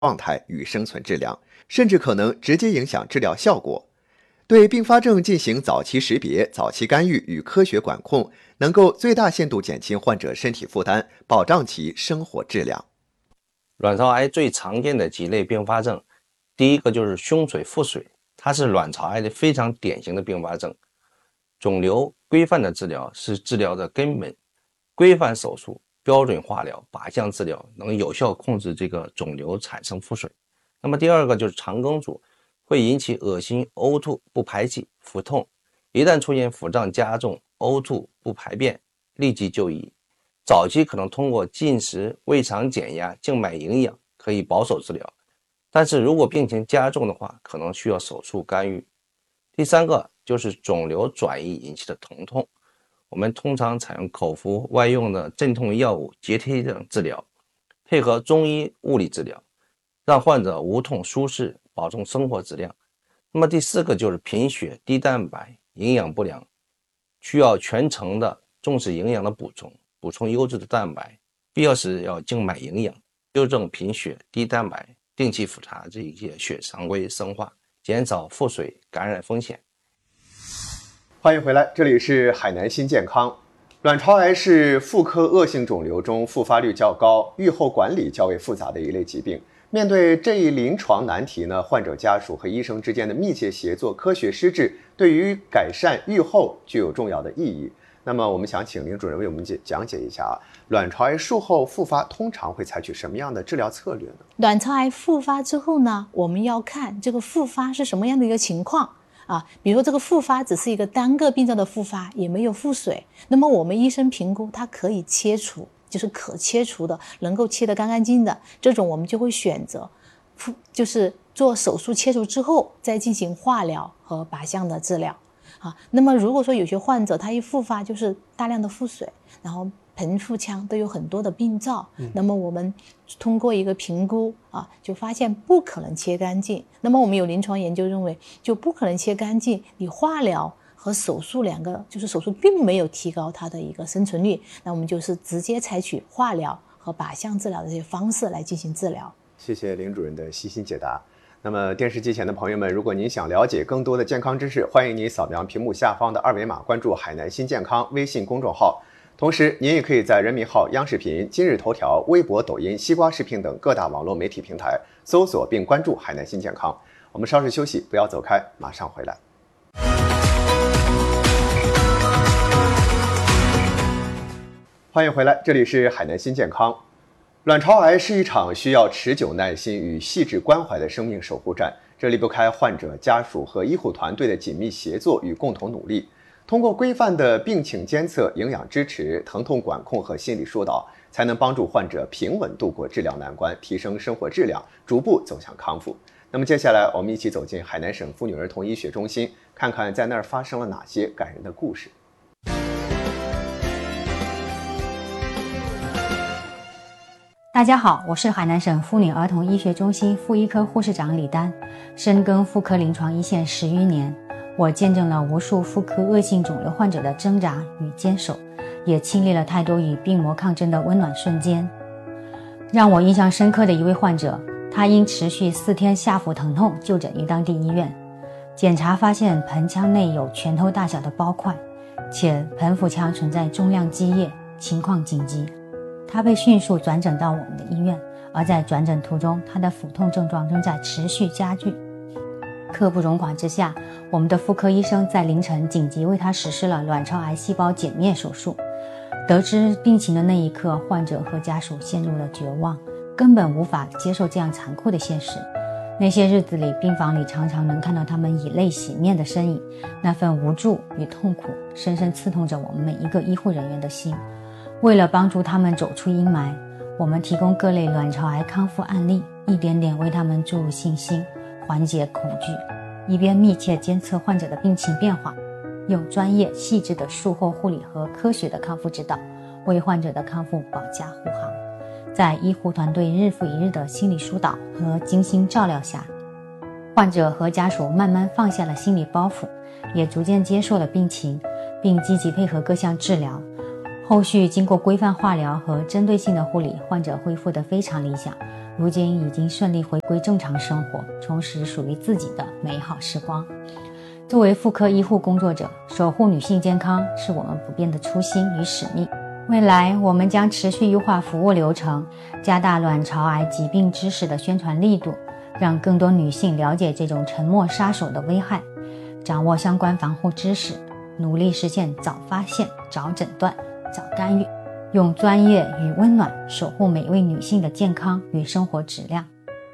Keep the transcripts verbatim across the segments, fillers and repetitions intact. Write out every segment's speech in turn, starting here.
状态与生存质量，甚至可能直接影响治疗效果。对并发症进行早期识别、早期干预与科学管控，能够最大限度减轻患者身体负担，保障其生活质量。 卵巢癌最常见的几类并发症，第一个就是胸水腹水，它是卵巢癌的非常典型的并发症。肿瘤规范的治疗是治疗的根本，规范手术、标准化疗、靶向治疗能有效控制这个肿瘤产生腹水。那么第二个就是肠梗阻，会引起恶心、呕吐、不排气、腹痛，一旦出现腹胀加重、呕吐、不排便，立即就医。早期可能通过进食、胃肠减压、静脉营养可以保守治疗，但是如果病情加重的话，可能需要手术干预。第三个就是肿瘤转移引起的疼痛，我们通常采用口服、外用的镇痛药物、结贴等治疗，配合中医物理治疗，让患者无痛舒适，保证生活质量。那么第四个就是贫血、低蛋白、营养不良，需要全程的重视营养的补充，补充优质的蛋白，必要时要静脉营养，纠正贫血、低蛋白，定期复查这一些血常规生化，减少腹水感染风险。 欢迎回来，这里是海南新健康。卵巢癌是妇科恶性肿瘤中复发率较高、预后管理较为复杂的一类疾病。面对这一临床难题呢，患者家属和医生之间的密切协作、科学施治，对于改善预后具有重要的意义。那么我们想请林主任为我们讲解一下啊，卵巢癌术后复发通常会采取什么样的治疗策略呢？ 卵巢癌复发之后呢，我们要看这个复发是什么样的一个情况啊。比如说这个复发只是一个单个病灶的复发，也没有腹水，那么我们医生评估它可以切除，就是可切除的，能够切得干干净的，这种我们就会选择就是做手术切除之后再进行化疗和靶向的治疗。啊，那么如果说有些患者他一复发就是大量的腹水，然后盆腹腔都有很多的病灶，嗯、那么我们通过一个评估啊，就发现不可能切干净。那么我们有临床研究认为，就不可能切干净，你化疗和手术两个，就是手术并没有提高它的一个生存率，那我们就是直接采取化疗和靶向治疗的这些方式来进行治疗。 谢谢林主任的细心解答。那么电视机前的朋友们，如果您想了解更多的健康知识，欢迎您扫描屏幕下方的二维码，关注海南新健康微信公众号。同时您也可以在人民号、央视频、今日头条、微博、抖音、西瓜视频等各大网络媒体平台搜索并关注海南新健康。我们稍事休息，不要走开，马上回来。欢迎回来，这里是海南新健康。卵巢癌是一场需要持久耐心与细致关怀的生命守护战，这离不开患者家属和医护团队的紧密协作与共同努力。通过规范的病情监测、营养支持、疼痛管控和心理疏导，才能帮助患者平稳度过治疗难关，提升生活质量，逐步走向康复。那么接下来我们一起走进海南省妇女儿童医学中心，看看在那儿发生了哪些感人的故事。 大家好，我是海南省妇女儿童医学中心妇医科护士长李丹，深耕妇科临床一线十余年，我见证了无数妇科恶性肿瘤患者的挣扎与坚守，也亲历了太多与病魔抗争的温暖瞬间。让我印象深刻的一位患者，他因持续四天下腹疼痛就诊于当地医院，检查发现盆腔内有拳头大小的包块，且盆腹腔存在重量积液，情况紧急。他被迅速转诊到我们的医院，而在转诊途中，他的腹痛症状正在持续加剧。刻不容缓之下，我们的妇科医生在凌晨紧急为他实施了卵巢癌细胞减灭手术。得知病情的那一刻，患者和家属陷入了绝望，根本无法接受这样残酷的现实。那些日子里，病房里常常能看到他们以泪洗面的身影，那份无助与痛苦深深刺痛着我们每一个医护人员的心。为了帮助他们走出阴霾，我们提供各类卵巢癌康复案例，一点点为他们注入信心，缓解恐惧，一边密切监测患者的病情变化，用专业细致的术后护理和科学的康复指导，为患者的康复保驾护航。在医护团队日复一日的心理疏导和精心照料下，患者和家属慢慢放下了心理包袱，也逐渐接受了病情，并积极配合各项治疗。后续经过规范化疗和针对性的护理，患者恢复得非常理想， 如今已经顺利回归正常生活，重拾属于自己的美好时光。作为妇科医护工作者，守护女性健康是我们不变的初心与使命。未来我们将持续优化服务流程，加大卵巢癌疾病知识的宣传力度，让更多女性了解这种沉默杀手的危害，掌握相关防护知识，努力实现早发现、早诊断、早干预，用专业与温暖守护每位女性的健康与生活质量。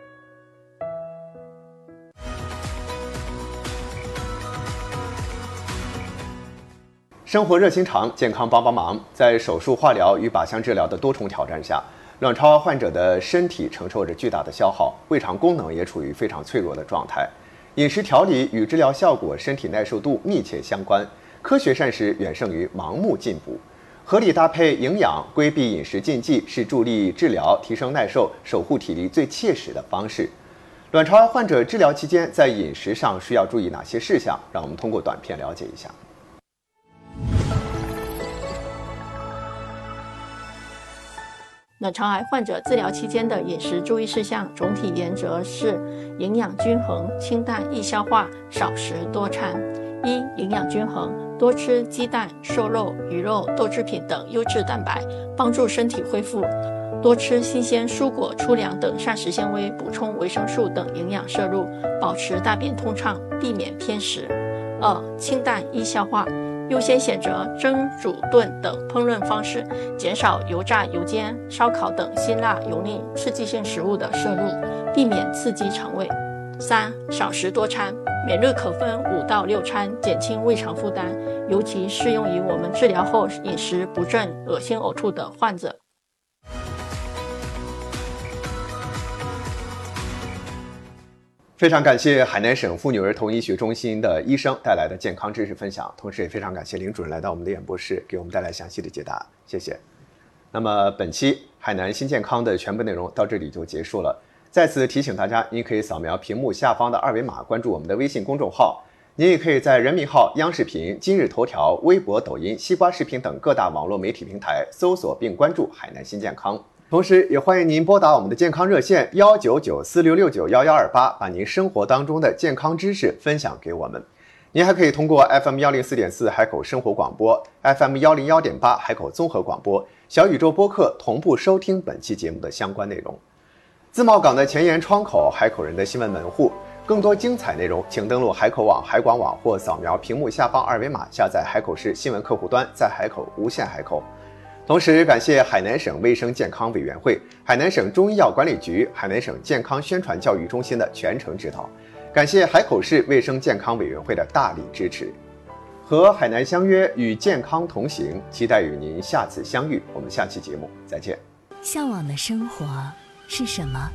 生活热心肠，健康帮帮忙。在手术、化疗与靶向治疗的多重挑战下，卵巢癌患者的身体承受着巨大的消耗，胃肠功能也处于非常脆弱的状态。饮食调理与治疗效果、身体耐受度密切相关，科学膳食远胜于盲目进补。合理搭配营养，规避饮食禁忌，是助力治疗、提升耐受、守护体力最切实的方式。卵巢癌患者治疗期间，在饮食上需要注意哪些事项？让我们通过短片了解一下。 卵巢癌患者治疗期间的饮食注意事项，总体原则是营养均衡、清淡易消化、少食多餐。一、营养均衡，多吃鸡蛋、瘦肉、鱼肉、豆制品等优质蛋白，帮助身体恢复；多吃新鲜蔬果、粗粮等膳食纤维，补充维生素等营养摄入，保持大便通畅，避免偏食。二、清淡易消化，优先选择蒸、煮、炖等烹饪方式，减少油炸、油煎、烧烤等辛辣、油腻、刺激性食物的摄入，避免刺激肠胃。三、少食多餐，每日可分五到六餐，减轻胃肠负担，尤其适用于我们治疗后饮食不振、恶心呕吐的患者。 非常感谢海南省妇女儿童医学中心的医生带来的健康知识分享，同时也非常感谢林主任来到我们的演播室，给我们带来详细的解答，谢谢。那么本期海南新健康的全部内容到这里就结束了。再次提醒大家，您可以扫描屏幕下方的二维码关注我们的微信公众号，您也可以在人民号、央视频、今日头条、微博、抖音、西瓜视频等各大网络媒体平台搜索并关注海南新健康。同时也欢迎您拨打我们的健康热线幺九九四六六九幺幺二八，把您生活当中的健康知识分享给我们。您还可以通过 F M 一零四点四海口生活广播、F M 一零一点八海口综合广播、小宇宙播客同步收听本期节目的相关内容。自贸港的前沿窗口，海口人的新闻门户。更多精彩内容，请登录海口网、海广网或扫描屏幕下方二维码下载海口市新闻客户端，在海口无限海口。同时感谢海南省卫生健康委员会、海南省中医药管理局、海南省健康宣传教育中心的全程指导，感谢海口市卫生健康委员会的大力支持。和海南相约，与健康同行，期待与您下次相遇。我们下期节目再见。 向往的生活是什么？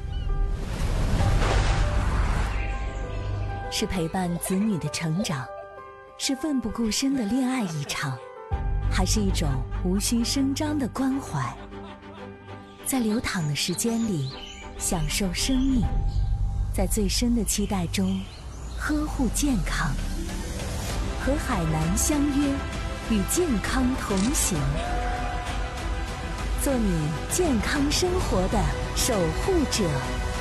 是陪伴子女的成长，是奋不顾身的恋爱一场，还是一种无需声张的关怀？在流淌的时间里享受生命，在最深的期待中呵护健康。和海南相约，与健康同行，做你健康生活的守护者。